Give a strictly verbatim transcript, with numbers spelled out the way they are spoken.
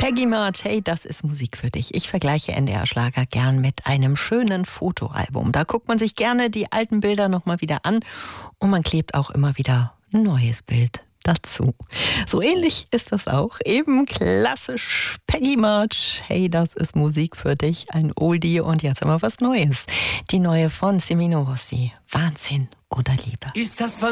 Peggy March, hey, das ist Musik für dich. Ich vergleiche N D R-Schlager gern mit einem schönen Fotoalbum. Da guckt man sich gerne die alten Bilder nochmal wieder an und man klebt auch immer wieder ein neues Bild dazu. So ähnlich ist das auch. Eben klassisch Peggy March. Hey, das ist Musik für dich. Ein Oldie und jetzt haben wir was Neues. Die neue von Semino Rossi. Wahnsinn oder Liebe. Ist das